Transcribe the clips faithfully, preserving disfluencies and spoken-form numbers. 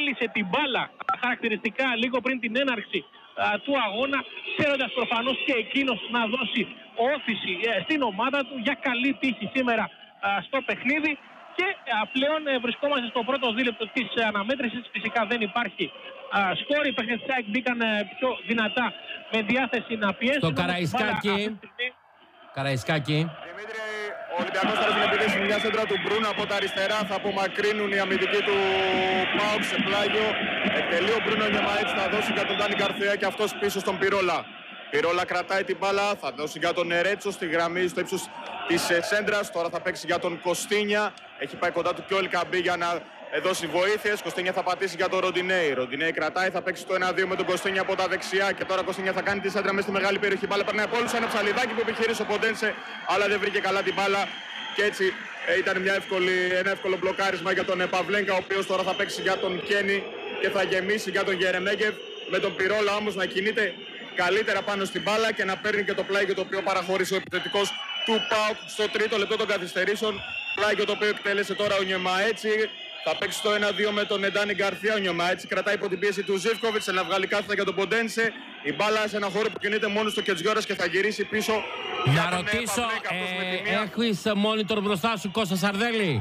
διέλυσε την μπάλα χαρακτηριστικά λίγο πριν την έναρξη α, του αγώνα, ξέροντας προφανώς και εκείνος να δώσει όθηση ε, στην ομάδα του για καλή τύχη σήμερα α, στο παιχνίδι. Και α, πλέον ε, βρισκόμαστε στο πρώτο δίλεπτο της ε, αναμέτρησης. Φυσικά δεν υπάρχει α, σκόρ. Οι παίκτες της ΑΕΚ μπήκαν ε, πιο δυνατά με διάθεση να πιέσουν. Το Καραϊσκάκι. Καραϊσκάκι. Δημήτρη, ο Ολυμπιακός τώρα στην επίθεση μια σέντρα του Μπρούνο από τα αριστερά. Θα απομακρύνουν οι αμυντικοί του ΠΑΟΚ σε πλάγιο. Εκτελεί ο Μπρούνο Νιωμαέτς, θα δώσει για τον Ντάνι Γκαρθία και αυτός πίσω στον Πυρόλα. Πυρόλα κρατάει την μπάλα, θα δώσει για τον Ερέτσο στη γραμμή στο ύψος της σέντρας. Τώρα θα παίξει για τον Κωστίνια. Έχει πάει κοντά του και ο Ελκαμπή για να δώσει βοήθειες. Κωστίνια θα πατήσει για τον Ροντινέη. Ροντινέη κρατάει, θα παίξει το ένα δύο με τον Κωστίνια από τα δεξιά. Και τώρα Κωστίνια θα κάνει τη σέντρα μέσα στη μεγάλη περιοχή. Μπάλα περνάει από όλους. Ένα ψαλιδάκι που επιχείρησε ο Ποντένσε, αλλά δεν βρήκε καλά την μπάλα. Και έτσι ε, ήταν μια εύκολη, ένα εύκολο μπλοκάρισμα για τον Παυλένκα, ο οποίος τώρα θα παίξει για τον Κένι και θα γεμίσει για τον Γερεμέγεφ. Με τον Πυρόλα όμως να κινείται καλύτερα πάνω στην μπάλα και να παίρνει και το πλάγιο το οποίο παραχώρησε ο επιθετικός του ΠΑΟΚ στο τρίτο λεπτό των καθυστερήσεων. Πλάγιο το οποίο εκτέλεσε τώρα ο Νιωμαέτσι. Θα παίξει το ένα δύο με τον Ντάνι Γκαρθία. Ο Νιωμαέτσι κρατάει υπό την πίεση του Ζίβκοβιτς. Να βγάλει κάθετα για τον Ποντένσε. Η μπάλα σε ένα χώρο που κινείται μόνο στο Κετζιόρας και θα γυρίσει πίσω. Να ρωτήσω, ε, έχεις monitor μπροστά σου, Κώστα Σαρδέλη?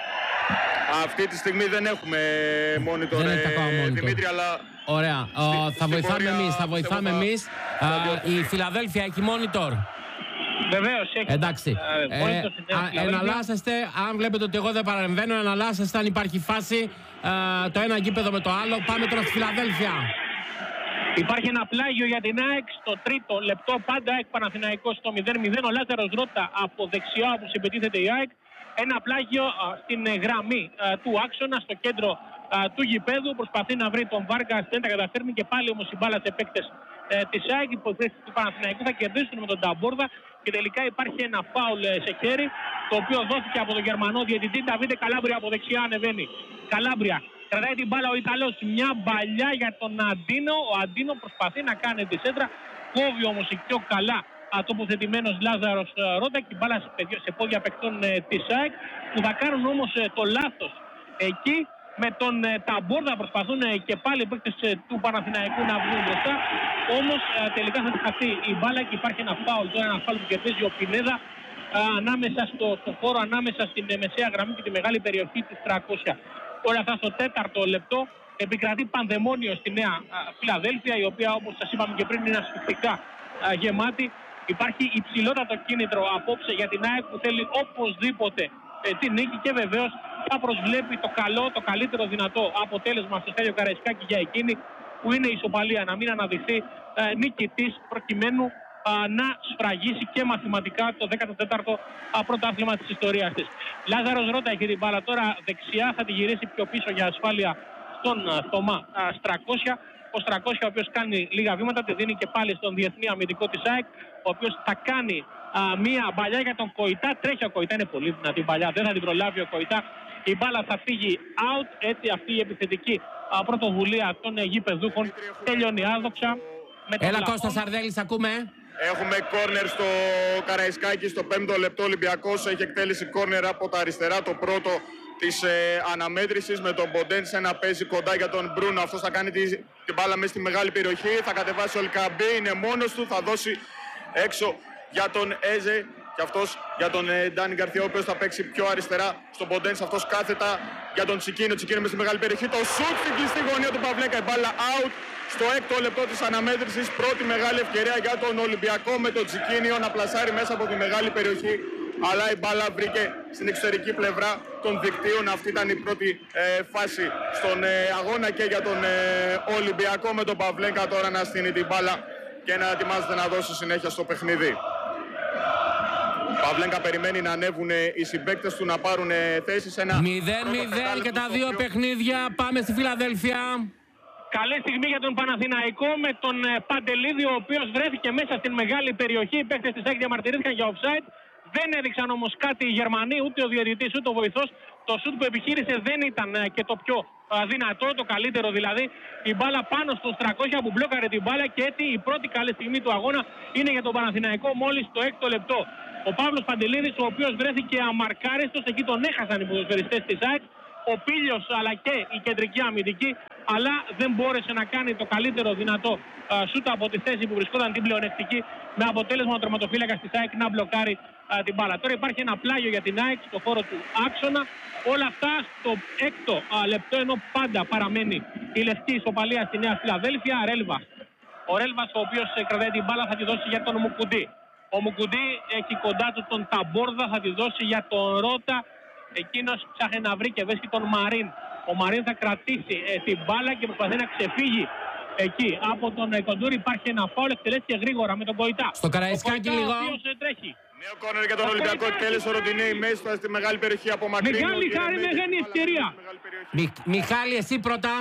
Αυτή τη στιγμή δεν έχουμε monitor, ε, Δημήτρη, αλλά... Ωραία, στη, θα, βοηθάμε εμείς, θα βοηθάμε εμείς. Η Φιλαδέλφια έχει monitor. Βεβαίως έχει. Εντάξει. Ε, ε, εναλλάσσεστε, αν βλέπετε ότι εγώ δεν παρεμβαίνω, εναλλάσσεστε αν υπάρχει φάση. Ε, το ένα γήπεδο με το άλλο. Πάμε τώρα στη Φιλαδέλφια. Υπάρχει ένα πλάγιο για την ΑΕΚ στο τρίτο λεπτό. Πάντα ΑΕΚ Παναθηναϊκός στο μηδέν μηδέν. Ο Λάζαρος Ρώτα από δεξιά όπου συμπετίθεται η ΑΕΚ. Ένα πλάγιο α, στην γραμμή α, του άξονα, στο κέντρο α, του γηπέδου. Προσπαθεί να βρει τον Βάργα, δεν τα καταφέρνει και πάλι όμως η μπάλα σε παίκτες ε, της ΑΕΚ. Οι υποθέσεις του Παναθηναϊκού θα κερδίσουν με τον Ταμπόρδα και τελικά υπάρχει ένα φάουλ ε, σε χέρι, το οποίο δόθηκε από τον Γερμανό διαιτητή. Νταβίντε Καλάμπρια από δεξιά ανεβαίνει. Καλάμπρια κρατάει την μπάλα ο Ιταλός. Μια μπαλιά για τον Αντίνο. Ο Αντίνο προσπαθεί να κάνει τη σέντρα. Κόβει όμως η πιο καλά τοποθετημένος Λάζαρος Ρώτα και η μπάλα σε πόδια παικτών ε, της ΑΕΚ, που θα κάνουν όμως ε, το λάθος εκεί. Με τον ε, Ταμπόρδα προσπαθούν ε, και πάλι οι παίκτες ε, του Παναθηναϊκού να βγουν μπροστά. Όμως ε, τελικά θα χαθεί η μπάλα και υπάρχει ένα φάουλ. Τώρα ένα φάουλ που κερδίζει ο Πινέδα ε, ανάμεσα στο, στο χώρο, ανάμεσα στην ε, μεσαία γραμμή και τη μεγάλη περιοχή της τριακόσια. Όλα αυτά στο τέταρτο λεπτό. Επικρατεί πανδαιμόνιο στη Νέα α, Φιλαδέλφια, η οποία όπως σας είπαμε και πριν είναι ασφυκτικά α, γεμάτη. Υπάρχει υψηλότατο κίνητρο απόψε για την ΑΕΚ που θέλει οπωσδήποτε ε, την νίκη και βεβαίως θα προσβλέπει το καλό, το καλύτερο δυνατό αποτέλεσμα στο Στέλιο Καραϊσκάκη για εκείνη που είναι η ισοπαλία, να μην αναδειχθεί ε, νικητής προκειμένου α, να σφραγίσει και μαθηματικά το δέκατο τέταρτο α, πρωτάθλημα της ιστορίας της. Λάζαρος Ρώτα έχει την μπάλα τώρα δεξιά, θα τη γυρίσει πιο πίσω για ασφάλεια στον α, Θωμά α, Στρακόσια. Ο Στρακόσια, ο οποίος κάνει λίγα βήματα, τη δίνει και πάλι στον διεθνή αμυντικό της ΑΕΚ, ο οποίος θα κάνει α, μία μπαλιά για τον Κοϊτά. Τρέχει ο Κοϊτά, είναι πολύ δυνατή μπαλιά, δεν θα την προλάβει ο Κοϊτά. Η μπάλα θα φύγει out, έτσι αυτή η επιθετική α, πρωτοβουλία των ε, γηπεδούχων τελειώνει άδοξα. Έλα Κώστα Σαρδέλης, ακούμε. Έχουμε κόρνερ στο Καραϊσκάκι στο πέμπτο λεπτό. Ολυμπιακός έχει εκτέλεση κόρνερ από τα αριστερά, το πρώτο της ε, αναμέτρησης, με τον Ποντένσε να παίζει κοντά για τον Μπρούνο. Αυτός θα κάνει τη, την μπάλα μέσα στη μεγάλη περιοχή, θα κατεβάσει ο Ελκαμπή, είναι μόνος του, θα δώσει έξω για τον Έζε και αυτός για τον ε, Ντάνι Γκαρθία, ο οποίος θα παίξει πιο αριστερά στον Ποντένσε, αυτός κάθετα για τον Τσικίνο. Τσικίνο μέσα στη μεγάλη περιοχή, το σουτ στην κλειστή γωνία του Παυλέκα, η μπάλα out στο έκτο λεπτό της αναμέτρησης. Πρώτη μεγάλη ευκαιρία για τον Ολυμπιακό με τον Τσικίνιο να πλασάρει μέσα από τη μεγάλη περιοχή, αλλά η μπάλα βρήκε στην εξωτερική πλευρά των δικτύων. Αυτή ήταν η πρώτη ε, φάση στον ε, αγώνα και για τον ε, Ολυμπιακό, με τον Παυλέκα τώρα να στείνει την μπάλα και να ετοιμάζεται να δώσει συνέχεια στο παιχνίδι. Παυλέκα περιμένει να ανέβουν οι συμπαίκτες του να πάρουν θέσεις. μηδέν μηδέν και τα δύο παιχνίδια. Πάμε στη Φιλαδέλφια. Καλή στιγμή για τον Παναθηναϊκό με τον Παντελίδη, ο οποίος βρέθηκε μέσα στην μεγάλη περιοχή. Οι παίκτες της ΑΕΚ διαμαρτυρήθηκαν για offside. Δεν έδειξαν όμως κάτι οι Γερμανοί, ούτε ο διαιτητής ούτε ο βοηθός. Το σουτ που επιχείρησε δεν ήταν και το πιο δυνατό, το καλύτερο δηλαδή. Η μπάλα πάνω στον Στρακόσια που μπλόκαρε την μπάλα και έτσι η πρώτη καλή στιγμή του αγώνα είναι για τον Παναθηναϊκό μόλις το έκτο λεπτό. Ο Παύλος Παντελίδης, ο οποίος βρέθηκε αμαρκάριστος, εκεί τον έχασαν οι ποδοσφαιριστές της ΑΕΚ. ο Πήλιος αλλά και η κεντρική αμυντική, αλλά δεν μπόρεσε να κάνει το καλύτερο δυνατό α, σούτ από τη θέση που βρισκόταν την πλεονεκτική, με αποτέλεσμα ο τερματοφύλακας της ΑΕΚ να μπλοκάρει α, την μπάλα. Τώρα υπάρχει ένα πλάγιο για την ΑΕΚ στο χώρο του άξονα. Όλα αυτά στο έκτο α, λεπτό, ενώ πάντα παραμένει η λευκή ισοπαλία στη Νέα Φιλαδέλφια. Ρέλβας. Ο Ρέλβας, ο οποίος κρατάει την μπάλα, θα τη δώσει για τον Μουκουντή. Ο Μουκουντή έχει κοντά του τον Ταμπόρδα, θα τη δώσει για τον Ρότα. Εκείνος ψάχνει να βρει και βρίσκει τον Μαρίν. Ο Μαρίν θα κρατήσει ε, την μπάλα και προσπαθεί να ξεφύγει εκεί από τον ε, Κοντούρη. Υπάρχει ένα φάουλ, εκτελέστηκε γρήγορα με τον Κοϊτά. Στο Καραϊσκάκι λίγο. Ο οποίος ε, τρέχει. Νέο κόρνερ για τον Ολυμπιακό, εκτέλεσε ο Ροντινέη μέσα στη μεγάλη περιοχή από μακριά. Μεγάλη χάρη, μεγάλη ευκαιρία. Μι, Μιχάλη, εσύ πρώτα.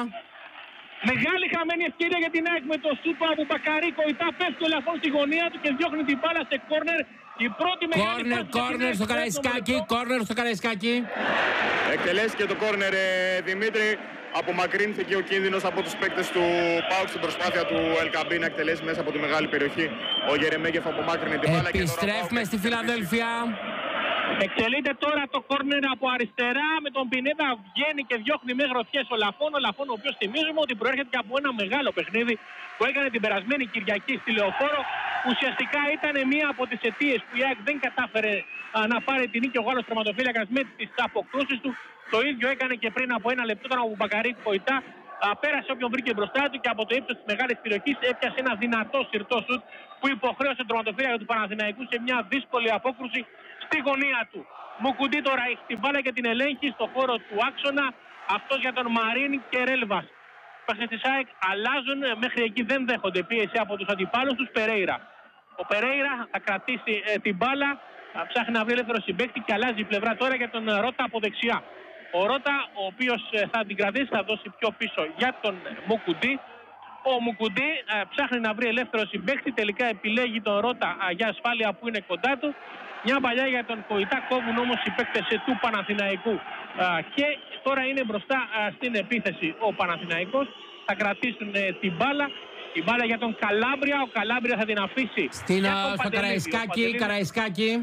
Μεγάλη χαμένη ευκαιρία για την ΑΕΚ με το σούπα από Μπακαρί. Κοϊτά πέφτει ο Λαφόν στη γωνία του και διώχνει την μπάλα σε κόρνερ. Η πρώτη μεγάλη Κόρνερ, κόρνερ στο Καραϊσκάκι, κόρνερ στο Καραϊσκάκι. Εκτελέσει και το κόρνερ, Δημήτρη. Απομακρύνθηκε ο κίνδυνος από τους παίκτες του ΠΑΟΚ στην προσπάθεια του Ελκαμπή να εκτελέσει μέσα από τη μεγάλη περιοχή. Ο Γερεμέγεφ απομάκρυνε την μπάλα. Επιστρέφουμε στη Φιλαδέλφια. Εξελείται τώρα το κόρνερ από αριστερά με τον Πινέδα, βγαίνει και διώχνει με γροθιές ο Λαφόν. Ο Λαφόν, ο οποίος θυμίζουμε ότι προέρχεται και από ένα μεγάλο παιχνίδι που έκανε την περασμένη Κυριακή στη Λεωφόρο. Ουσιαστικά ήταν μία από τις αιτίες που η ΑΕΚ δεν κατάφερε α, να πάρει την νίκη ο Γάλλος τερματοφύλακας με τις αποκρούσεις του. Το ίδιο έκανε και πριν από ένα λεπτό όταν ο Μπακαρί Κοϊτά πέρασε όποιον βρήκε μπροστά του και από το ύψος της μεγάλης περιοχής έπιασε ένα δυνατό συρτό σουτ που υποχρέωσε τον τερματοφύλακα του Παναθηναϊκού σε μια δύσκολη απόκρουση στη γωνία του. Μουκουντή τώρα έχει την μπάλα και την ελέγχει στο χώρο του άξονα. Αυτός για τον Μαρίν και Ρέλβας. Οι παίκτες της ΑΕΚ αλλάζουν, μέχρι εκεί δεν δέχονται πίεση από τους αντιπάλους τους. Περέιρα. Ο Περέιρα θα κρατήσει ε, την μπάλα, θα ψάχνει να βρει ελεύθερο συμπαίκτη και αλλάζει η πλευρά τώρα για τον Ρότα από δεξιά. Ο Ρότα, ο οποίος ε, θα την κρατήσει, θα δώσει πιο πίσω για τον Μουκουντή. Ο Μουκουντή ε, ψάχνει να βρει ελεύθερο συμπαίκτη, τελικά επιλέγει τον Ρότα ε, για ασφάλεια που είναι κοντά του. Μια παλιά για τον Κοϊτά, κόβουν όμως οι παίκτες του Παναθηναϊκού. Α, και τώρα είναι μπροστά α, στην επίθεση ο Παναθηναϊκός. Θα κρατήσουν ε, την μπάλα. Η μπάλα για τον Καλάμπρια. Ο Καλάμπρια θα την αφήσει Στην, α, στο Καραϊσκάκι. Καραϊσκάκι.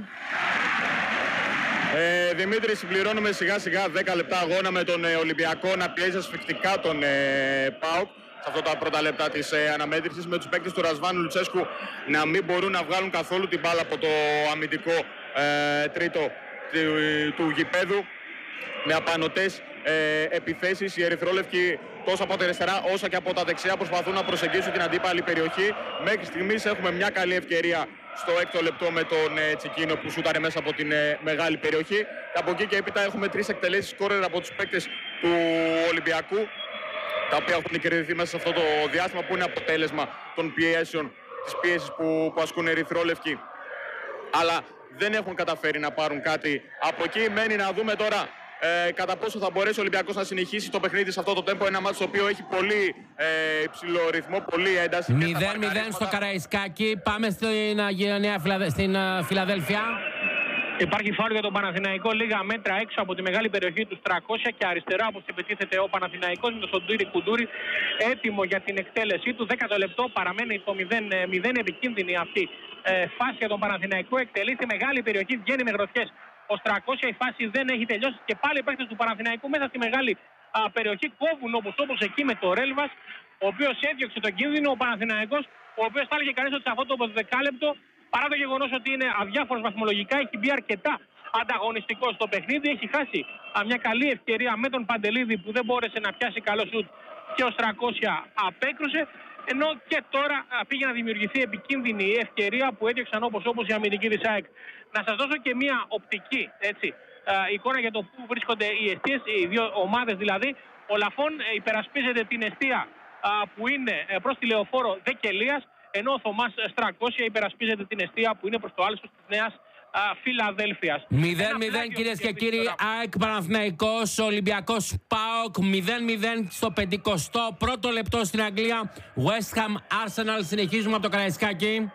Ε, Δημήτρη, συμπληρώνουμε σιγά σιγά δέκα λεπτά αγώνα με τον ε, Ολυμπιακό να πιέζει ασφικτικά τον ε, ΠΑΟΚ. Σε αυτά τα πρώτα λεπτά της ε, αναμέτρησης, με τους παίκτες του Ρασβάνου Λουτσέσκου να μην μπορούν να βγάλουν καθόλου την μπάλα από το αμυντικό ε, τρίτο του, του γηπέδου, με απανωτές ε, επιθέσεις. Οι ερυθρόλευκοι τόσο από τα αριστερά όσο και από τα δεξιά προσπαθούν να προσεγγίσουν την αντίπαλη περιοχή. Μέχρι στιγμής έχουμε μια καλή ευκαιρία στο έκτο λεπτό με τον ε, Τσικίνο που σούταρε μέσα από την ε, μεγάλη περιοχή. Και από εκεί και έπειτα έχουμε τρεις εκτελέσεις σκόρερ από τους παίκτες του Ολυμπιακού, τα οποία έχουν κερδιθεί μέσα σε αυτό το διάστημα, που είναι αποτέλεσμα των πιέσεων, της πίεσης που, που ασκούν ερυθρόλευκοι. Αλλά δεν έχουν καταφέρει να πάρουν κάτι από εκεί. Μένει να δούμε τώρα ε, κατά πόσο θα μπορέσει ο Ολυμπιακός να συνεχίσει το παιχνίδι σε αυτό το τέμπο. Ένα μάτι το οποίο έχει πολύ ε, υψηλό ρυθμό, πολύ ένταση. μηδέν μηδέν στο Καραϊσκάκι. Πάμε στην, uh, στην uh, Φιλαδέλφια. Υπάρχει φάουλ για τον Παναθηναϊκό λίγα μέτρα έξω από τη μεγάλη περιοχή του τριακόσια και αριστερά όπως επιτίθεται ο Παναθηναϊκός με τον Σοντούρι Κουντούρι έτοιμο για την εκτέλεσή του. Δέκατο λεπτό, παραμένει το μηδέν μηδέν, επικίνδυνη αυτή ε, φάση για τον Παναθηναϊκό. Εκτελεί στη μεγάλη περιοχή, βγαίνει με γροθιές ο τριακόσια, η φάση δεν έχει τελειώσει και πάλι οι παίκτες του Παναθηναϊκού μέσα στη μεγάλη α, περιοχή κόβουν όπως όπως εκεί με το Ρέλβας, ο οποίος έδιωξε τον κίνδυνο. Ο Παναθηναϊκός, ο οποίος θα έλεγε κανείς ότι σε αυτό το δεκάλεπτο, παρά το γεγονός ότι είναι αδιάφορος βαθμολογικά, έχει μπει αρκετά ανταγωνιστικό στο παιχνίδι. Έχει χάσει α, μια καλή ευκαιρία με τον Παντελίδη που δεν μπόρεσε να πιάσει καλό σουτ και ο τριακόσια απέκρουσε. Ενώ και τώρα α, πήγε να δημιουργηθεί επικίνδυνη ευκαιρία που έδιωξαν όπως όπως η αμυντική της ΑΕΚ. Να σας δώσω και μια οπτική έτσι, α, εικόνα για το πού βρίσκονται οι εστίες, οι δύο ομάδες δηλαδή. Ο Λαφών ε, υπερασπίζεται την εστία α, που είναι ε, προς τη Λεωφόρο Δεκελίας, ενώ ο Θωμάς τριακόσια υπερασπίζεται την εστία που είναι προς το άλσος της Νέας α, Φιλαδέλφιας. μηδέν μηδέν κυρίες και κύριοι, ΑΕΚ Παναθηναϊκός, Ολυμπιακός ΠΑΟΚ μηδέν μηδέν στο πενηκοστό πρώτο λεπτό στην Αγγλία. West Ham Arsenal, συνεχίζουμε από το Καραϊσκάκι.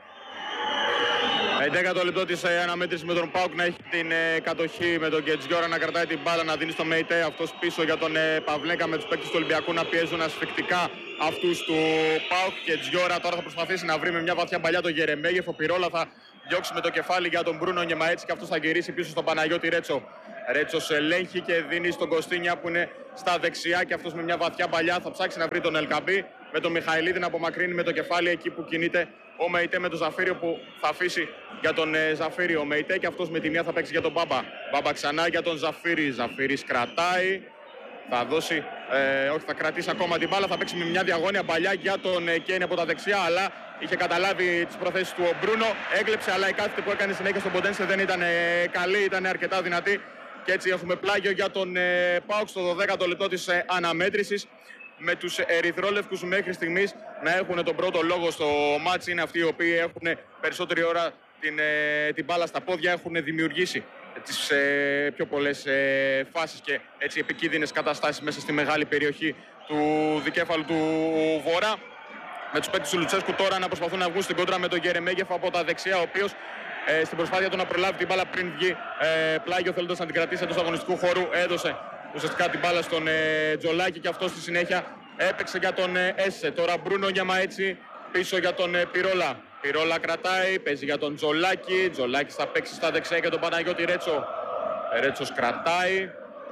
έντεκα λεπτό της ε, αναμέτρησης με τον ΠΑΟΚ να έχει την ε, κατοχή, με τον Κετζιόρα να κρατάει την μπάλα, να δίνει στο Μεϊτέ, αυτός πίσω για τον ε, Παυλέκα, με τους παίκτες του Ολυμπιακού να πιέζουν ασφικτικά αυτούς του ΠΑΟΚ. Κετζιόρα τώρα θα προσπαθήσει να βρει με μια βαθιά παλιά τον Γερεμέγεφ. Ο Πυρόλα θα διώξει με το κεφάλι για τον Μπρούνο Νιεμαέτσι και αυτός θα γυρίσει πίσω στον Παναγιώτη Ρέτσο. Ρέτσος ελέγχει και δίνει στον Κωστίνια που είναι στα δεξιά και αυτός με μια βαθιά παλιά θα ψάξει να βρει τον Ελκαμπή. Με τον Μιχαηλίδη να απομακρύνει με το κεφάλι εκεί που κινείται ο Μεϊτέ με τον Ζαφύριο που θα αφήσει για τον ε, Ζαφύριο. Ο Μεϊτέ και αυτός με τη μία θα παίξει για τον Μπάμπα. Μπάμπα ξανά για τον Ζαφύρη. Ζαφύρης κρατάει. Θα δώσει, ε, όχι θα κρατήσει ακόμα την μπάλα. Θα παίξει με μια διαγώνια παλιά για τον ε, Κέιν από τα δεξιά. Αλλά είχε καταλάβει τις προθέσεις του ο Μπρούνο. Έκλεψε, αλλά η κάθετη που έκανε συνέχεια στον Ποντένσε δεν ήταν ε, καλή, ήταν αρκετά δυνατή. Και έτσι έχουμε πλάγιο για τον ε, ΠΑΟΚ στο δωδέκατο λεπτό της ε, αναμέτρησης. Με τους ερυθρόλευκους μέχρι στιγμής να έχουν τον πρώτο λόγο στο μάτς. Είναι αυτοί οι οποίοι έχουν περισσότερη ώρα την, ε, την μπάλα στα πόδια, έχουν δημιουργήσει τις ε, πιο πολλές ε, φάσεις και έτσι επικίνδυνες καταστάσεις μέσα στη μεγάλη περιοχή του δικέφαλου του Βορρά. Με τους παίκτες του Λουτσέσκου τώρα να προσπαθούν να βγουν στην κόντρα με τον Γερεμέγεφ από τα δεξιά, ο οποίος ε, στην προσπάθεια του να προλάβει την μπάλα πριν βγει ε, πλάγιο θέλοντας να την κρατήσει εντός αγωνιστικού χώρου, έδωσε ουσιαστικά την μπάλα στον ε, Τζολάκη και αυτό στη συνέχεια έπαιξε για τον ε, Έσε. Τώρα Μπρούνο Νιάμα έτσι πίσω για τον ε, Πυρόλα. Πυρόλα κρατάει, παίζει για τον Τζολάκη. Τζολάκης θα παίξει στα δεξιά για τον Παναγιώτη Ρέτσο. Ρέτσος κρατάει.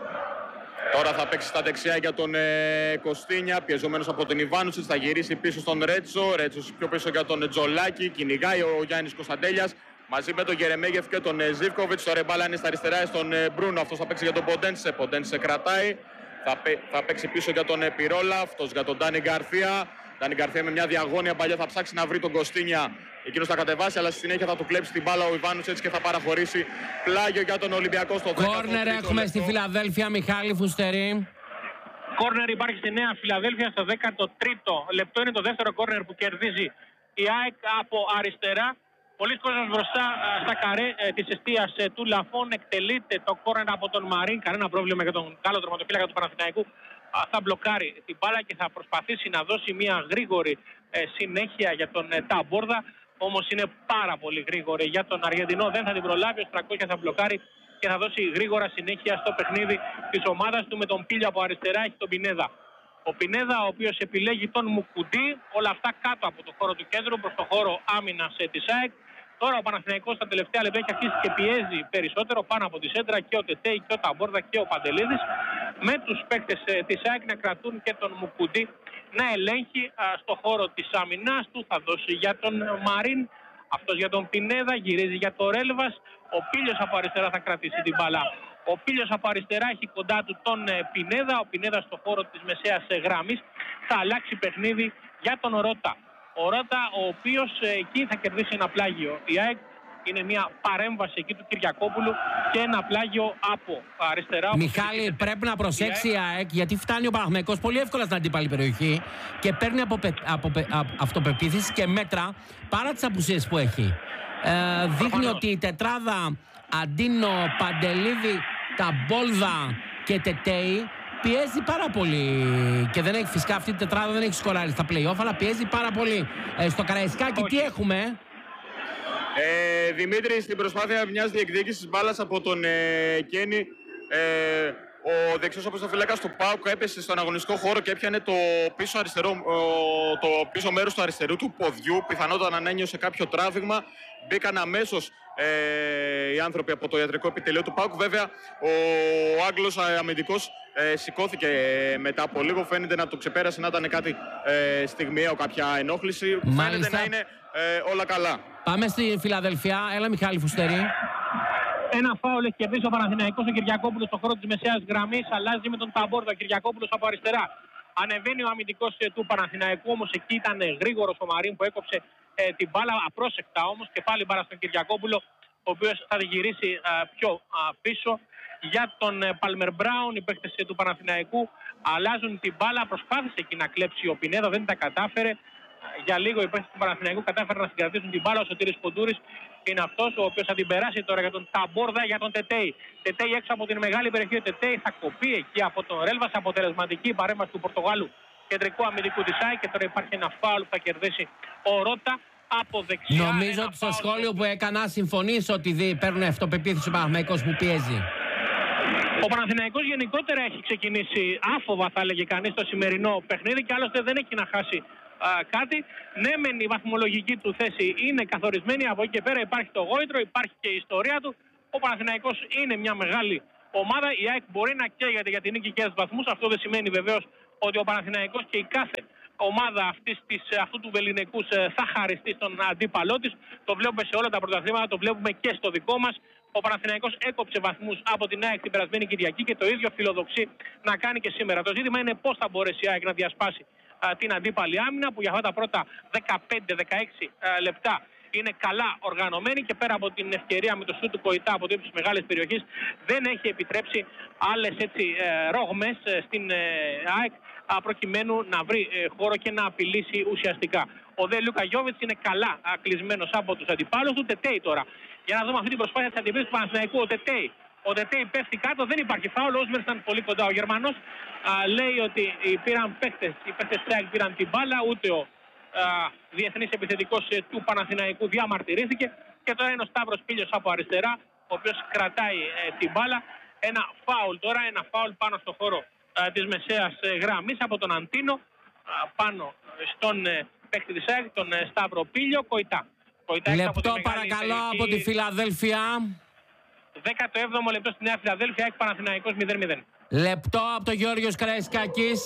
Τώρα θα παίξει στα δεξιά για τον ε, Κωστίνια, πιεζομένος από τον Ιβάνουσιτς. Θα γυρίσει πίσω στον Ρέτσο. Ρέτσος πιο πίσω για τον Τζολάκη. Κυνηγάει ο Γιάννης Κωνσταντέλιας μαζί με τον Γερεμέγεφ και τον ε, Ζίβκοβιτς. Τώρα η μπάλα είναι στα αριστερά στον ε, Μπρούνο. Αυτός θα παίξει για τον Ποντένσε. Ποντένσε κρατάει. Θα, πέ, θα παίξει πίσω για τον ε, Πυρόλα. Αυτός για τον Ντάνι Γκαρθία. Ντάνι Γκαρθία με μια διαγώνια παλιά θα ψάξει να βρει τον Κωστίνια. Εκείνος θα κατεβάσει, αλλά στη συνέχεια θα του κλέψει την μπάλα ο Ιβάνουσιτς και θα παραχωρήσει πλάγιο για τον Ολυμπιακό στο δέκατο. Κόρνερ έχουμε στη Φιλαδέλφια, Μιχάλη Φουστερή. Κόρνερ υπάρχει στη Νέα Φιλαδέλφια στο δέκατο τρίτο λεπτό. Είναι το δεύτερο κόρνερ που κερδίζει η ΑΕΚ από αριστερά. Πολλοί κόσμος μπροστά στα καρέ ε, της εστίας ε, του Λαφών. Εκτελείται το κόρνερ από τον Μαρίν. Κανένα πρόβλημα για τον Γάλλο τερματοφύλακα του Παναθηναϊκού. Α, θα μπλοκάρει την μπάλα και θα προσπαθήσει να δώσει μια γρήγορη ε, συνέχεια για τον ε, Ταμπόρδα. Όμως είναι πάρα πολύ γρήγορη για τον Αργεντινό. Δεν θα την προλάβει. Ο Στρακόχια θα μπλοκάρει και θα δώσει γρήγορα συνέχεια στο παιχνίδι της ομάδας του. Με τον Πίλιο από αριστερά έχει τον Πινέδα. Ο Πινέδα, ο οποίος επιλέγει τον Μουκουντή. Όλα αυτά κάτω από το χώρο του κέντρου προς το χώρο άμυνας ε, της ΑΕΚ. Τώρα ο Παναθηναϊκός στα τελευταία λεπτά έχει αρχίσει και πιέζει περισσότερο πάνω από τη σέντρα και ο Τετέι και ο Ταμπόρδα και ο Παντελίδης. Με τους παίκτες ε, της ΑΕΚ να κρατούν και τον Μουκουντή να ελέγχει α, στο χώρο της άμυνας του. Θα δώσει για τον Μαρίν, αυτός για τον Πινέδα, γυρίζει για τον Ρέλβας. Ο Πίλιος από αριστερά θα κρατήσει την μπάλα. Ο Πίλιος από αριστερά έχει κοντά του τον ε, Πινέδα. Ο Πινέδα στο χώρο της μεσαίας ε, γραμμής θα αλλάξει παιχνίδι για τον Ρώτα. Ο Ρώτα, ο οποίος ε, εκεί θα κερδίσει ένα πλάγιο. Η ΑΕΚ είναι μια παρέμβαση εκεί του Κυριακόπουλου και ένα πλάγιο από αριστερά. Μιχάλη, πρέπει να προσέξει η ΑΕΚ, γιατί φτάνει ο Παναθηναϊκός πολύ εύκολα στην αντίπαλη περιοχή και παίρνει από, από, από αυτοπεποίθηση και μέτρα παρά τις απουσίες που έχει. Ε, δείχνει ότι η τετράδα Αντίνο, Παντελίδη, Ταμπόλδα και Τετέι πιέζει πάρα πολύ και δεν έχει, φυσικά αυτή η τετράδα δεν έχει σκοράρει στα play-off, αλλά πιέζει πάρα πολύ. Ε, στο Καραϊσκάκι τι έχουμε? Ε, Δημήτρη, στην προσπάθεια μιας διεκδίκησης μπάλας από τον ε, Κένι, ε, ο δεξιός οπισθοφύλακας του ΠΑΟΚ έπεσε στον αγωνιστικό χώρο και έπιανε το πίσω, αριστερό, το πίσω μέρος του αριστερού του ποδιού. Πιθανότατα να ένιωσε κάποιο τράβηγμα. Μπήκαν αμέσως ε, οι άνθρωποι από το ιατρικό επιτελείο του ΠΑΟΚ. Βέβαια, ο Άγγλος αμυντικός ε, σηκώθηκε μετά από λίγο. Φαίνεται να το ξεπέρασε, να ήταν κάτι ε, στιγμιαίο, κάποια ενόχληση. Μάλιστα. Φαίνεται να είναι ε, όλα καλά. Πάμε στη Φιλαδελφία. Έλα, Μιχάλη Φουστερή. Ένα φάουλ έχει κερδίσει ο Παναθηναϊκός, ο Κυριακόπουλος στο χώρο της μεσαίας γραμμής. Αλλάζει με τον Ταμπόρδα, ο Κυριακόπουλος από αριστερά. Ανεβαίνει ο αμυντικός ε, του Παναθηναϊκού, όμως εκεί ήταν ε, γρήγορος ο Μαρίν που έκοψε ε, την μπάλα απρόσεκτα όμως και πάλι μπάλα στον Κυριακόπουλο, ο οποίος θα τη γυρίσει ε, πιο ε, πίσω για τον ε, Πάλμερ Μπράουν. Οι παίκτες ε, του Παναθηναϊκού αλλάζουν την μπάλα, προσπάθησε εκεί να κλέψει ο Πινέδα, δεν τα κατάφερε. Για λίγο οι παίκτες του Παναθηναϊκού κατάφεραν να συγκρατήσουν την μπάλα. Ο Σωτήρης Ποντούρης είναι αυτός ο οποίος θα την περάσει τώρα για τον Ταμπόρδα, για τον Τετέι. Τετέι έξω από την μεγάλη περιοχή. Ο Τετέι θα κοπεί εκεί από τον Ρέλβας. Αποτελεσματική παρέμβαση του Πορτογάλου κεντρικού αμυντικού της ΑΕΚ. Και τώρα υπάρχει ένα φάουλ που θα κερδίσει ο Ρώτα από δεξιά. Νομίζω ότι στο σχόλιο που έκανα συμφωνείς ότι παίρνουν αυτοπεποίθηση ο Παναθηναϊκός που πιέζει. Ο Παναθηναϊκός γενικότερα έχει ξεκινήσει άφοβα, θα έλεγε κανείς, το σημερινό παιχνίδι και άλλωστε δεν έχει να χάσει α, κάτι. Ναι, μεν η βαθμολογική του θέση είναι καθορισμένη. Από εκεί και πέρα υπάρχει το γόητρο, υπάρχει και η ιστορία του. Ο Παναθηναϊκός είναι μια μεγάλη ομάδα. Η ΑΕΚ μπορεί να καίγεται για την νίκη και τους βαθμούς. Αυτό δεν σημαίνει βεβαίως ότι ο Παναθηναϊκός και η κάθε ομάδα αυτής της, αυτού του βεληνικούς θα χαριστεί στον αντίπαλό της. Το βλέπουμε σε όλα τα πρωταθλήματα, το βλέπουμε και στο δικό μας. Ο Παναθηναϊκός έκοψε βαθμούς από την ΑΕΚ την περασμένη Κυριακή και το ίδιο φιλοδοξεί να κάνει και σήμερα. Το ζήτημα είναι πώς θα μπορέσει η ΑΕΚ να διασπάσει α, την αντίπαλη άμυνα, που για αυτά τα πρώτα δεκαπέντε δεκαέξι λεπτά είναι καλά οργανωμένη και πέρα από την ευκαιρία με το σούτ του Κοϊτά από το ύψος της μεγάλης περιοχής δεν έχει επιτρέψει άλλες έτσι ε, ρόγμες ε, στην ε, ΑΕΚ α, προκειμένου να βρει ε, χώρο και να απειλήσει ουσιαστικά. Ο Δε Λούκα Γιόβιτς είναι καλά α, κλεισμένος από τους αντιπάλους του. Τετέι τώρα. Για να δούμε αυτή την προσπάθεια της αντιπρόσωπης του Παναθηναϊκού. Ο Τετέι. Ο Τετέι πέφτει κάτω, δεν υπάρχει φάουλ. Ο Όσμερ ήταν πολύ κοντά. Ο Γερμανός α, λέει ότι πήραν παίκτες, οι παίκτες της ΑΕΚ πήραν την μπάλα, ούτε ο Uh, διεθνής επιθετικός uh, του Παναθηναϊκού διαμαρτυρήθηκε και τώρα είναι ο Σταύρος Πήλιος από αριστερά, ο οποίος κρατάει uh, την μπάλα. Ένα φάουλ τώρα, ένα φάουλ πάνω στο χώρο uh, της μεσαίας uh, γραμμής από τον Αντίνο uh, πάνω στον uh, παίκτη της ΑΕΚ, τον uh, Σταύρο Πήλιο. Κοϊτά. Κοϊτά λεπτό από παρακαλώ περιοχή, από τη Φιλαδέλφια. δέκατο έβδομο λεπτό στη Νέα Φιλαδέλφια, ΑΕΚ Παναθηναϊκός μηδέν μηδέν. Λεπτό από τον Γιώργος Καραϊσκάκης.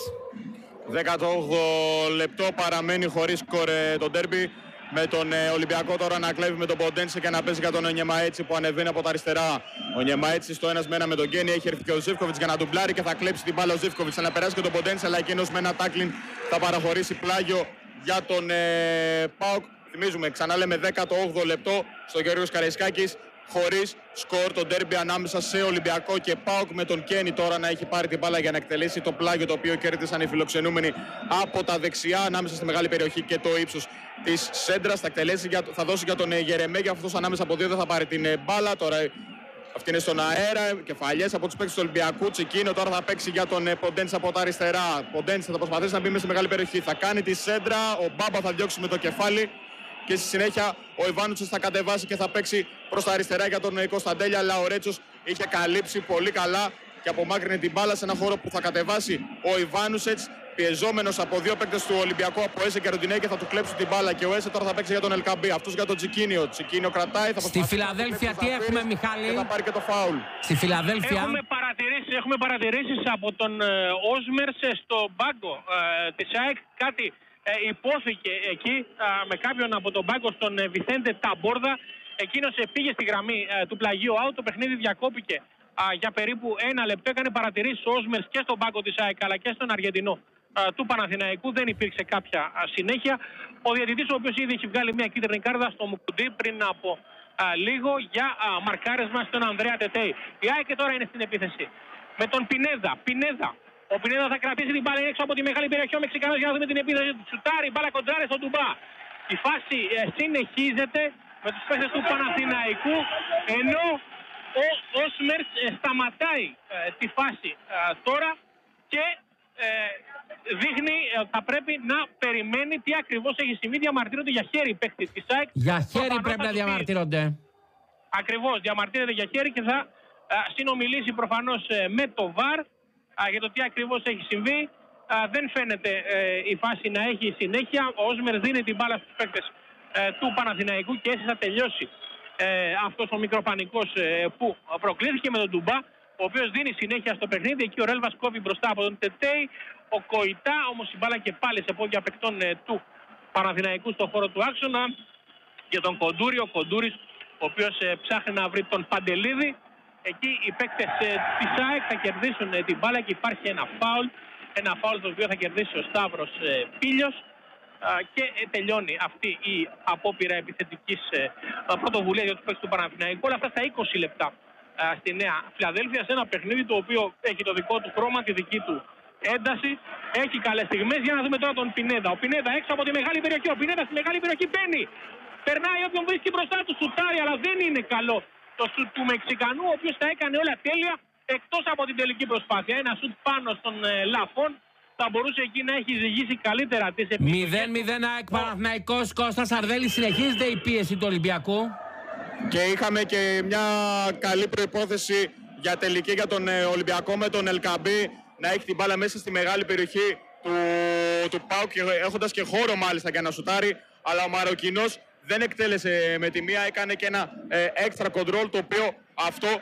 δέκατο όγδοο λεπτό παραμένει χωρίς σκορ το ντέρμπι, με τον ε, Ολυμπιακό τώρα να κλέβει με τον Ποντένσε και να παίζει για τον Ονιεμαέτσι που ανεβαίνει από τα αριστερά. Ο Ονιεμαέτσι στο ένας με ένα με τον Γκένι, έχει έρθει και ο Ζίβκοβιτς για να ντουμπλάρει και θα κλέψει την μπάλα ο Ζίβκοβιτς. Θα περάσει και τον Ποντένσε, αλλά εκείνος με ένα τάκλιν θα παραχωρήσει πλάγιο για τον ε, ΠΑΟΚ. Θυμίζουμε, ξανά λέμε δέκατο όγδοο λεπτό στο Γιώργος Καραϊσκάκης. Χωρίς σκορ το ντέρμπι ανάμεσα σε Ολυμπιακό και ΠΑΟΚ, με τον Κένι τώρα να έχει πάρει την μπάλα για να εκτελέσει το πλάγιο το οποίο κέρδισαν οι φιλοξενούμενοι από τα δεξιά ανάμεσα στη μεγάλη περιοχή και το ύψος της σέντρας. Θα, για, θα δώσει για τον Γερεμέγια, αυτός ανάμεσα από δύο δεν θα πάρει την μπάλα. Τώρα αυτή είναι στον αέρα, κεφαλιές από τους παίκτες του Ολυμπιακού. Τσικίνο τώρα θα παίξει για τον Ποντένσε από τα αριστερά. Ποντένσε θα προσπαθήσει να μπει μέσα στη μεγάλη περιοχή, θα κάνει τη σέντρα, ο Μπάμπα θα διώξει με το κεφάλι. Και στη συνέχεια ο Ιβάνουτσες θα κατεβάσει και θα παίξει προς τα αριστερά για τον Κωνσταντέλια. Αλλά ο Ρέτσος είχε καλύψει πολύ καλά και απομάκρυνε την μπάλα σε ένα χώρο που θα κατεβάσει ο Ιβάνουτσες, πιεζόμενος από δύο παίκτες του Ολυμπιακού, από Έσε και Ροντινέ, και θα του κλέψουν την μπάλα. Και ο Έσε τώρα θα παίξει για τον Ελκαμπή. Αυτός για τον Τσικίνιο. Τσικίνιο κρατάει. Θα Στη Φιλαδέλφια τι έχουμε, Μιχάλη? Και θα πάρει και το φάουλ. Στη Φιλαδέλφια. Έχουμε παρατηρήσεις, έχουμε παρατηρήσεις από τον ε, Όσμερς στο πάγκο ε, της ΑΕΚ. Κάτι Ε, υπόθηκε εκεί α, με κάποιον από τον πάγκο, στον ε, Βιθέντε Ταμπόρδα. Εκείνος ε, πήγε στη γραμμή ε, του πλαγίου out. Το παιχνίδι διακόπηκε α, για περίπου ένα λεπτό. Έκανε παρατηρήσεις ο Όσμερς και στον πάγκο της ΑΕΚ αλλά και στον Αργεντινό α, του Παναθηναϊκού. Δεν υπήρξε κάποια α, συνέχεια. Ο διαιτητής, ο οποίος ήδη έχει βγάλει μια κίτρινη κάρτα στο Μουκουντή πριν από α, λίγο για α, μαρκάρισμα στον Ανδρέα Τετέι. Η ΑΕΚ τώρα είναι στην επίθεση με τον Πινέδα. Πινέδα. Ο Πινέδα θα κρατήσει την μπάλα έξω από τη μεγάλη περιοχή. Ο Μεξικανός για να δούμε την επίθεση του. Σουτάρει, μπάλα κοντράρει στον Ντουμπά. Η φάση ε, συνεχίζεται με τους παίκτες του Παναθηναϊκού, ενώ ο Όσμερς ε, σταματάει ε, τη φάση ε, τώρα και ε, δείχνει ότι ε, θα πρέπει να περιμένει τι ακριβώς έχει συμβεί. Διαμαρτύρονται για χέρι οι παίκτες της ΑΕΚ. Για χέρι πρέπει να διαμαρτύρονται. Ακριβώς, διαμαρτύρονται για χέρι και θα ε, συνομιλήσει προφανώς ε, με το βαρ για το τι ακριβώς έχει συμβεί. Α, δεν φαίνεται ε, η φάση να έχει συνέχεια. Ο Όσμερ δίνει την μπάλα στους παίκτες ε, του Παναθηναϊκού και έτσι θα τελειώσει ε, αυτός ο μικροπανικός ε, που προκλήθηκε με τον Ντουμπά, ο οποίος δίνει συνέχεια στο παιχνίδι. Εκεί ο Ρέλβας κόβει μπροστά από τον Τετέι. Ο Κοϊτά όμως η μπάλα και πάλι σε πόδια παικτών ε, του Παναθηναϊκού στον χώρο του άξονα για τον Κοντούρη. Ο Κοντούρης, ο οποίος ε, ψάχνει να βρει τον Παντελίδη. Εκεί οι παίκτες ε, της ΑΕΚ θα κερδίσουν ε, την μπάλα και υπάρχει ένα φάουλ. Ένα φάουλ το οποίο θα κερδίσει ο Σταύρος ε, Πήλιος α, και ε, τελειώνει αυτή η απόπειρα επιθετικής ε, πρωτοβουλίας για τους παίκτες του Παναθηναϊκού. Όλα αυτά στα είκοσι λεπτά α, στη Νέα Φιλαδέλφια, σε ένα παιχνίδι το οποίο έχει το δικό του χρώμα, τη δική του ένταση. Έχει καλές στιγμές. Για να δούμε τώρα τον Πινέδα. Ο Πινέδα έξω από τη μεγάλη περιοχή. Ο Πινέδα στη μεγάλη περιοχή μπαίνει. Περνάει όποιον βρίσκει μπροστά του, σουτάρει, αλλά δεν είναι καλό το σουτ του Μεξικανού, ο οποίος τα έκανε όλα τέλεια εκτός από την τελική προσπάθεια. Ένα σουτ πάνω στον ε, Λαφόν θα μπορούσε εκεί να έχει ζυγίσει καλύτερα τις επιλογές. μηδέν μηδέν ΑΕΚ Παναθηναϊκός. Κώστας Αρδέλης, συνεχίζεται η πίεση του Ολυμπιακού. Και είχαμε και μια καλή προϋπόθεση για τελική για τον ε, Ολυμπιακό, με τον Ελκαμπή να έχει την μπάλα μέσα στη μεγάλη περιοχή του, του ΠΑΟΚ, έχοντας και χώρο μάλιστα για να σουτάρει, αλλά ο Μαροκινός δεν εκτέλεσε με τη μία, έκανε και ένα ε, extra control, το οποίο αυτό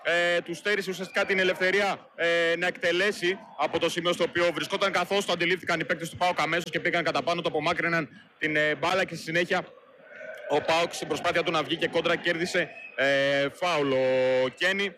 ε, του στέρισε ουσιαστικά την ελευθερία ε, να εκτελέσει από το σημείο στο οποίο βρισκόταν, καθώς το αντιλήφθηκαν οι παίκτες του ΠΑΟΚ αμέσως και πήγαν κατά πάνω, το απομάκρυναν την ε, μπάλα και στη συνέχεια ο ΠΑΟΚ στην προσπάθεια του να βγει και κόντρα κέρδισε ε, φάουλ ο Κένι,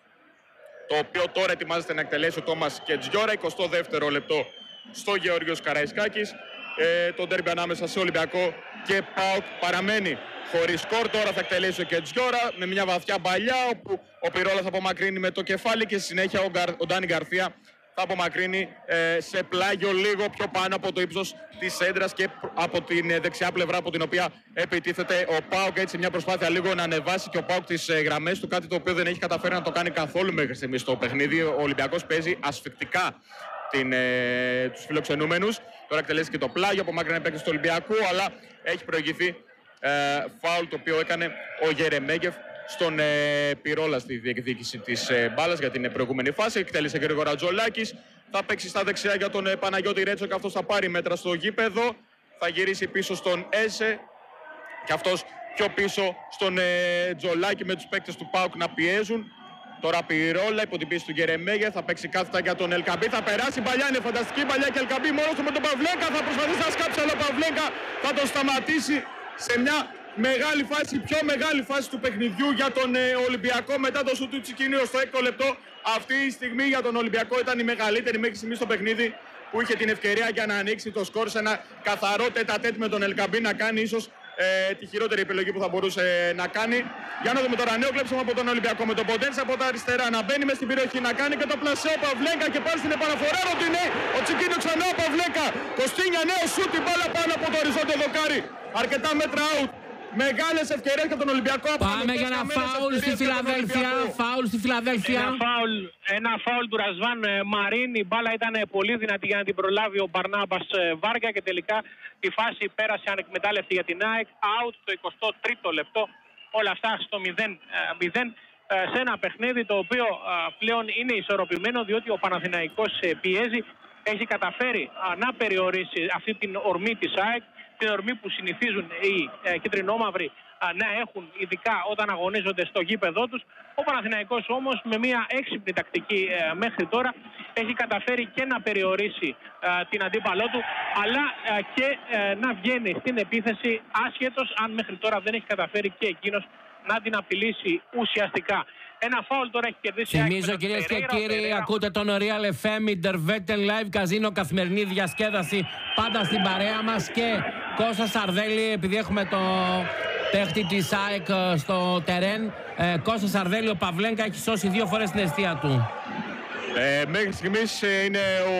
το οποίο τώρα ετοιμάζεται να εκτελέσει ο Τόμας Κετζιόρα. εικοστό δεύτερο λεπτό στο Γεώργιος Καραϊσκάκης. Ε, το ντέρμπι ανάμεσα σε Ολυμπιακό και ΠΑΟΚ παραμένει χωρίς σκορ. Τώρα θα εκτελέσει ο Κετζιόρα με μια βαθιά παλιά, όπου ο Πυρόλας θα απομακρύνει με το κεφάλι και στη συνέχεια ο, Γκαρ, ο Ντάνι Γκαρθία θα απομακρύνει ε, σε πλάγιο λίγο πιο πάνω από το ύψος της έντρας και από την ε, δεξιά πλευρά από την οποία επιτίθεται ο ΠΑΟΚ. Έτσι μια προσπάθεια λίγο να ανεβάσει και ο ΠΑΟΚ τις ε, γραμμές του, κάτι το οποίο δεν έχει καταφέρει να το κάνει καθόλου μέχρι στιγμής στο παιχνίδι. Ο Ολυμπιακός παίζει ασφικτικά την, ε, τους φιλοξενούμενους. Τώρα εκτελέσει και το πλάγιο, απομάκρυνε παίκτες του Ολυμπιακού, αλλά έχει προηγηθεί ε, φάουλ το οποίο έκανε ο Γερεμέγεφ στον ε, Πυρόλα στη διεκδίκηση της ε, μπάλας για την ε, προηγούμενη φάση. Εκτέλεσε γρήγορα Τζολάκης, θα παίξει στα δεξιά για τον ε, Παναγιώτη Ρέτσο και αυτός θα πάρει μέτρα στο γήπεδο. Θα γυρίσει πίσω στον Έσε και αυτός πιο πίσω στον ε, Τζολάκη με τους παίκτες του ΠΑΟΚ να πιέζουν. Τώρα Πυρόλα υπό την πίεση του Γερεμέγε θα παίξει κάθετα για τον Ελκαμπή. Θα περάσει παλιά, είναι φανταστική παλιά και Ελκαμπή μόνος του με τον Παυλέκα. Θα προσπαθήσει να σκάψει, αλλά ο Παυλέκα θα τον σταματήσει σε μια μεγάλη φάση, πιο μεγάλη φάση του παιχνιδιού για τον ε, Ολυμπιακό μετά το σου του Τσικίνιο στο έκτο λεπτό. Αυτή η στιγμή για τον Ολυμπιακό ήταν η μεγαλύτερη μέχρι στιγμή στο παιχνίδι, που είχε την ευκαιρία για να ανοίξει το σκορ σε ένα καθαρό τέτα-τέτ με τον Ελκαμπή, να κάνει ίσως ε, τη χειρότερη επιλογή που θα μπορούσε να κάνει. Για να δούμε τώρα νέο κλέψιμο από τον Ολυμπιακό με τον Ποντένς από τα αριστερά να μπαίνει μες στην περιοχή, να κάνει και το πλασέ ο Παυλέκα και πάλι στην επαναφορά Ροντινέ. Ο Τσικίνιο ξανά ο Παυλέκα. Κωστίνια νέο σούτ, την μπάλα πάνω από το οριζόντιο δοκάρι. Αρκετά μέτρα out. Μεγάλες ευκαιρίες για τον Ολυμπιακό. Πάμε για ένα φάουλ στη Φιλαδέλφια. Φάουλ στη Φιλαδέλφια. Ένα φάουλ, ένα φάουλ του Ρασβάν Μαρίν. Η μπάλα ήταν πολύ δυνατή για να την προλάβει ο Μπαρνάμπας Βάργα και τελικά η φάση πέρασε ανεκμετάλλευτη για την ΑΕΚ. Out το εικοστό τρίτο λεπτό. Όλα αυτά στο μηδέν μηδέν σε ένα παιχνίδι το οποίο πλέον είναι ισορροπημένο, διότι ο Παναθηναϊκός πιέζει. Έχει καταφέρει να περιορίσει αυτή την ορμή της ΑΕΚ, την ορμή που συνηθίζουν οι ε, κίτρινόμαυροι να έχουν, ειδικά όταν αγωνίζονται στο γήπεδό τους. Ο Παναθηναϊκός όμως με μια έξυπνη τακτική ε, μέχρι τώρα έχει καταφέρει και να περιορίσει ε, την αντίπαλό του, αλλά ε, και ε, να βγαίνει στην επίθεση, άσχετος αν μέχρι τώρα δεν έχει καταφέρει και εκείνος να την απειλήσει ουσιαστικά. Ένα φάουλ τώρα έχει κερδίσει. Θυμίζω κυρίες και κύριοι, ακούτε τον Real εφ εμ, Interveten Live, καζίνο, καθημερινή διασκέδαση πάντα στην παρέα μας. Και Κώστα Σαρδέλη, επειδή έχουμε το παίχτη της ΑΕΚ στο τερέν, ε, Κώστα Σαρδέλη, ο Παυλέγκα έχει σώσει δύο φορές την αιστεία του. Ε, μέχρι στιγμής είναι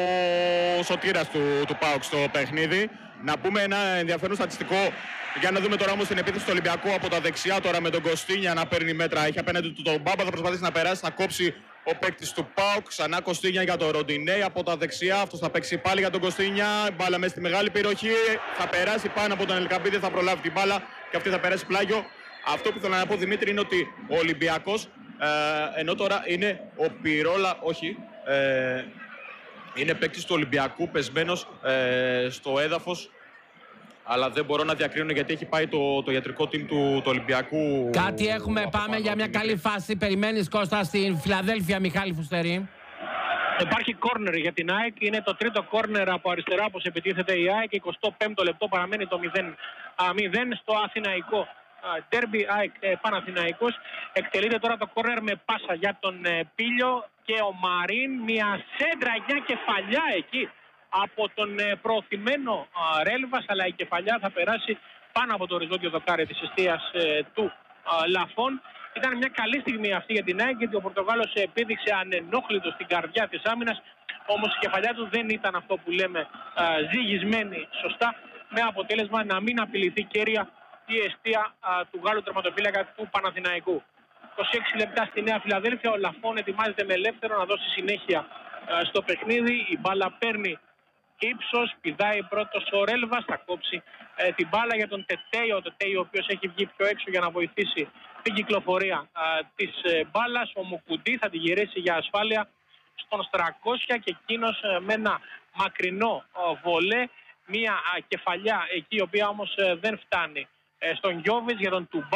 ο σωτήρας του, του ΠΑΟΚ στο παιχνίδι. Να πούμε ένα ενδιαφέρον στατιστικό. Για να δούμε τώρα όμως την επίθεση του Ολυμπιακού από τα δεξιά, τώρα με τον Κωστίνια να παίρνει μέτρα. Έχει απέναντι του τον Μπάμπα, θα προσπαθήσει να περάσει, θα κόψει ο παίκτης του ΠΑΟΚ. Ξανά Κωστίνια για τον Ροντινέι από τα δεξιά. Αυτός θα παίξει πάλι για τον Κωστίνια. Μπάλα μέσα στη μεγάλη περιοχή. Θα περάσει πάνω από τον Ελκαμπίδη, θα προλάβει την μπάλα και αυτή θα περάσει πλάγιο. Αυτό που θέλω να πω, Δημήτρη, είναι ότι ο Ολυμπιακός, ε, ενώ τώρα είναι ο Πυρόλα, όχι, ε, είναι παίκτης του Ολυμπιακού, πεσμένος ε, στο έδαφος. Αλλά δεν μπορώ να διακρίνω γιατί έχει πάει το, το ιατρικό team του, του Ολυμπιακού. Κάτι έχουμε, πάμε πάνω, για μια καλή φάση. Περιμένεις, Κώστα, στην Φιλαδέλφια, Μιχάλη Φουστερή. Υπάρχει κόρνερ για την ΑΕΚ. Είναι το τρίτο κόρνερ από αριστερά όπως επιτίθεται η ΑΕΚ. εικοστό πέμπτο λεπτό, παραμένει το μηδέν μηδέν στο αθηναϊκό ντέρμπι ΑΕΚ Παναθηναϊκός. Εκτελείται τώρα το κόρνερ με πάσα για τον Πίλιο και ο Μαρίν. Μια σέντρα για κεφαλιά εκεί από τον προωθημένο Ρέλβας, αλλά η κεφαλιά θα περάσει πάνω από το οριζόντιο δοκάρι της εστίας του Λαφών. Ήταν μια καλή στιγμή αυτή για την ΑΕΚ, γιατί ο Πορτογάλος επίδειξε ανενόχλητο στην καρδιά της άμυνας, όμως η κεφαλιά του δεν ήταν αυτό που λέμε ζυγισμένη σωστά, με αποτέλεσμα να μην απειληθεί κέρια η εστία του Γάλλου τερματοφύλακα του Παναθηναϊκού. είκοσι έξι λεπτά στη Νέα Φιλαδέλφια, ο Λαφών ετοιμάζεται με ελεύθερο να δώσει συνέχεια στο παιχνίδι. Η μπάλα παίρνει ύψος, πηδάει πρώτος ο Ρέλβας, θα κόψει ε, την μπάλα για τον Τετέιο, ο Τετέιο ο οποίος έχει βγει πιο έξω για να βοηθήσει την κυκλοφορία ε, της ε, μπάλας. Ο Μουκουντή θα τη γυρίσει για ασφάλεια στον Στρακόσια και εκείνος ε, με ένα μακρινό ε, βολέ, μια ε, κεφαλιά εκεί η οποία όμως ε, δεν φτάνει ε, στον Γιώβιτς για τον Τουμπά.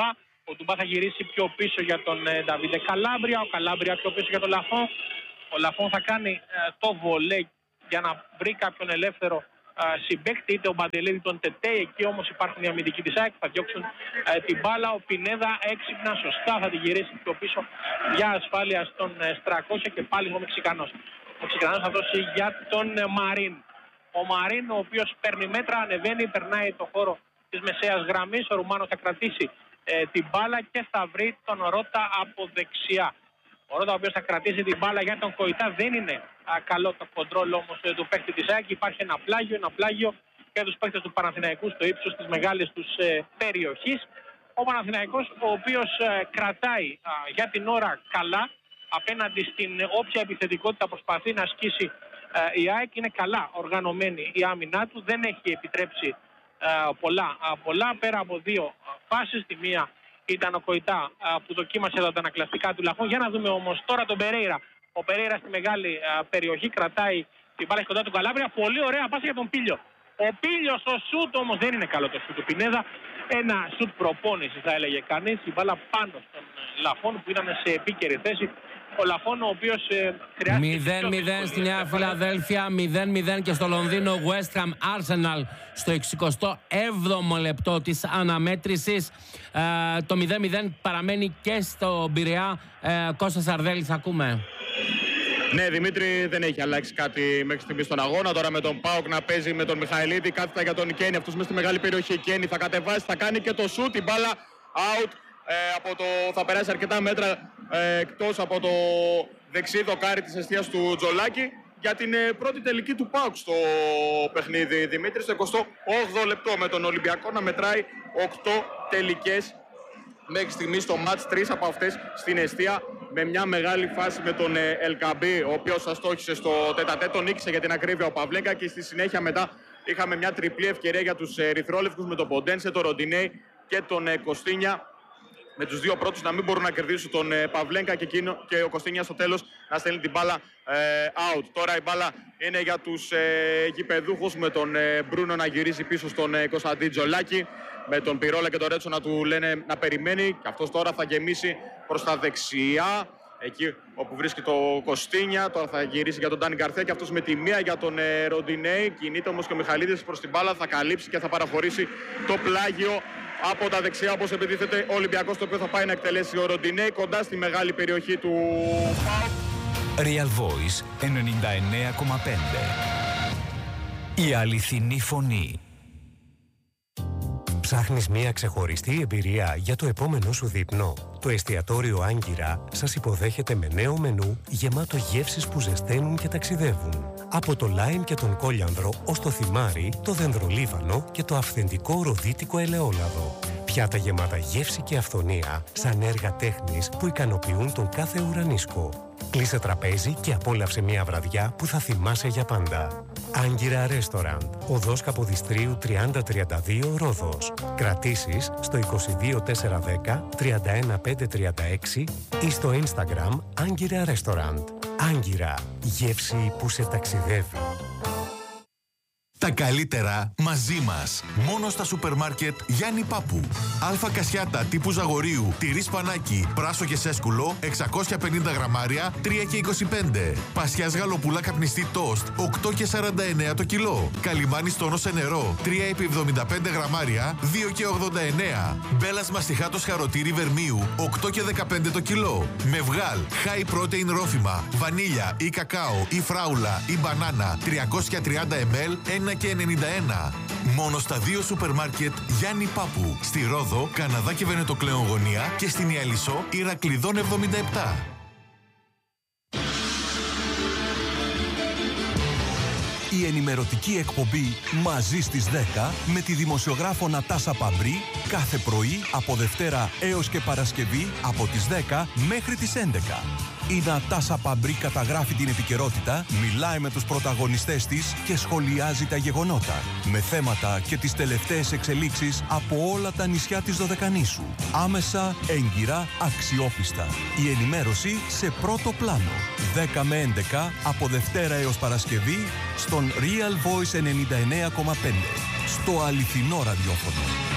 Ο Ντουμπά θα γυρίσει πιο πίσω για τον Νταβίντε Καλάμπρια, ο Καλάμπρια πιο πίσω για τον Λαφόν. Ο Λαφόν θα κάνει ε, το βολέ για να βρει κάποιον ελεύθερο ε, συμπαίκτη, είτε ο Μπαντελίδη τον Τετέ. Εκεί όμως υπάρχουν οι αμυντικοί της ΑΕΚ, θα διώξουν ε, την μπάλα. Ο Πινέδα έξυπνα, σωστά θα τη γυρίσει πιο πίσω για ασφάλεια στον ε, Στρακώσια και πάλι ο Μεξικανός. Ο Μεξικανός θα δώσει για τον ε, Μαρίν. Ο Μαρίν, ο οποίος παίρνει μέτρα, ανεβαίνει, περνάει το χώρο της μεσαίας γραμμής. Ο Ρουμάνος θα κρατήσει ε, την μπάλα και θα βρει τον Ρώτα από δεξιά. Ο Ρώτα, ο οποίος θα κρατήσει την μπάλα για τον Κοϊτά. Δεν είναι α, καλό το κοντρόλ όμως ε, του παίκτη της ΑΕΚ. Υπάρχει ένα πλάγιο, ένα πλάγιο και τους παίκτες του Παναθηναϊκού στο ύψος της μεγάλης τους ε, περιοχής. Ο Παναθηναϊκός, ο οποίος ε, κρατάει α, για την ώρα καλά απέναντι στην όποια επιθετικότητα προσπαθεί να ασκήσει ε, η ΑΕΚ. Είναι καλά οργανωμένη η άμυνά του, δεν έχει επιτρέψει ε, πολλά, α, πολλά πέρα από δύο φάσεις. Τη μία ήταν ο Κοϊτά α, που δοκίμασε εδώ τα ανακλαστικά του Λαφών. Για να δούμε όμως τώρα τον Περέιρα. Ο Περέιρα στη μεγάλη α, περιοχή κρατάει την μπάλα κοντά του Καλάμπρια. Πολύ ωραία πάσα για τον Πίλιο. Ο Πίλιος στο σούτ όμως δεν είναι καλό το σούτ του Πινέδα. Ένα σούτ προπόνηση θα έλεγε κανείς. Η μπάλα πάνω στον Λαφών που ήταν σε επίκαιρη θέση. Ο Λαφών, ο οποίος ε, χρειάζεται... μηδέν μηδέν στη Νέα Φιλαδέλφια, μηδέν μηδέν και στο Λονδίνο West Ham Arsenal στο εξηκοστό έβδομο λεπτό της αναμέτρησης. Ε, το μηδέν μηδέν παραμένει και στο Πειραιά. Ε, Κώστας Αρδέλης, ακούμε. Ναι, Δημήτρη, δεν έχει αλλάξει κάτι μέχρι στιγμή στον αγώνα. Τώρα με τον ΠΑΟΚ να παίζει με τον Μιχαηλίδη, κάθετα για τον Κένι. Αυτός μέσα στη μεγάλη περιοχή. Η Κένι θα κατεβάσει, θα κάνει και το σούτ. Η μπάλα out. Ε, από το, θα περάσει αρκετά μέτρα ε, εκτός από το δεξί δοκάρι της εστίας του Τζολάκη για την ε, πρώτη τελική του ΠΑΟΚ στο παιχνίδι, Δημήτρη, στο εικοστό όγδοο λεπτό, με τον Ολυμπιακό να μετράει οκτώ τελικές μέχρι στιγμή στο μάτς, τρεις από αυτές στην εστία, με μια μεγάλη φάση με τον ε, Ελκαμπή, ο οποίος αστόχησε στο τέταρτο, νίκησε για την ακρίβεια ο Παυλέγκα, και στη συνέχεια μετά είχαμε μια τριπλή ευκαιρία για τους ε, ερυθρόλευκους με τον Ποντένσε, τον Ροντινέι και τον ε, Κωστίνια. Με τους δύο πρώτους να μην μπορούν να κερδίσουν τον ε, Παυλέγκα και, εκείνο, και ο Κωστίνια στο τέλος να στέλνει την μπάλα ε, out. Τώρα η μπάλα είναι για τους ε, γηπεδούχους, με τον ε, Μπρούνο να γυρίσει πίσω στον ε, Κωνσταντίν Τζολάκη, με τον Πυρόλα και τον Ρέτσο να του λένε να περιμένει, και αυτός τώρα θα γεμίσει προς τα δεξιά, εκεί όπου βρίσκει το Κωστίνια. Τώρα θα γυρίσει για τον Ντάνι Γκαρθέα και αυτός με τη μία για τον ε, Ροντινέι. Κινείται όμως και ο Μιχαλίδης προς την μπάλα, θα καλύψει και θα παραχωρήσει το πλάγιο από τα δεξιά, όπως επιτίθεται ο Ολυμπιακός, το οποίο θα πάει να εκτελέσει ο Ροντινέι κοντά στη μεγάλη περιοχή του ΠΑΟΚ. Real Voice ενενήντα εννέα κόμμα πέντε. Η αληθινή φωνή. Ψάχνεις μία ξεχωριστή εμπειρία για το επόμενό σου δείπνο? Το εστιατόριο Άγκυρα σας υποδέχεται με νέο μενού γεμάτο γεύσεις που ζεσταίνουν και ταξιδεύουν. Από το λάιμ και τον κόλιανδρο ως το θυμάρι, το δενδρολίβανο και το αυθεντικό ροδίτικο ελαιόλαδο. Πιάτα γεμάτα γεύση και αυθονία, σαν έργα τέχνης που ικανοποιούν τον κάθε ουρανίσκο. Κλείσε τραπέζι και απόλαυσε μια βραδιά που θα θυμάσαι για πάντα. Άγκυρα Restaurant, οδός Καποδιστρίου τριάντα τριάντα δύο Ρόδος. Κρατήσεις στο είκοσι δύο τετρακόσια δέκα τριάντα ένα πεντακόσια τριάντα έξι ή στο Instagram Άγκυρα Restaurant. Άγκυρα, γεύση που σε ταξιδεύει. Τα καλύτερα μαζί μας. Μόνο στα σούπερ μάρκετ Γιάννη Πάπου. Αλφα κασιάτα τύπου Ζαγορίου, τυρί σπανάκι, πράσο και σέσκουλο, εξακόσια πενήντα γραμμάρια, τρία και είκοσι πέντε. Πασιάς γαλοπούλα καπνιστή τόστ, οκτώ και σαράντα εννέα το κιλό. Καλιμάνι στόνο σε νερό, τρία επί εβδομήντα πέντε γραμμάρια, δύο και ογδόντα εννέα. Μπέλας μαστιχάτος χαροτήρι βερμίου, οκτώ και δεκαπέντε το κιλό. Μευγάλ, high protein ρόφημα, βανίλια ή κακάο ή φράουλα ή μπανάνα, τριακόσια τριάντα μιλιλίτρα, ένα και ενενήντα ένα. Μόνο στα δύο σούπερ μάρκετ Γιάννη Πάπου. Στη Ρόδο, Καναδά και Βενετοκλέον γωνία, και στην Ιαλισσό, Ηρακλειδών εβδομήντα επτά. Η ενημερωτική εκπομπή «Μαζί στις δέκα» με τη δημοσιογράφο Νατάσα Παμπρή κάθε πρωί από Δευτέρα έως και Παρασκευή από τις δέκα μέχρι τις έντεκα. Η Νατάσα Παμπρή καταγράφει την επικαιρότητα, μιλάει με τους πρωταγωνιστές της και σχολιάζει τα γεγονότα, με θέματα και τις τελευταίες εξελίξεις από όλα τα νησιά της Δωδεκανήσου. Άμεσα, έγκυρα, αξιόπιστα. Η ενημέρωση σε πρώτο πλάνο. δέκα με έντεκα από Δευτέρα έως Παρασκευή στον Real Voice ενενήντα εννέα κόμμα πέντε. Στο αληθινό ραδιόφωνο.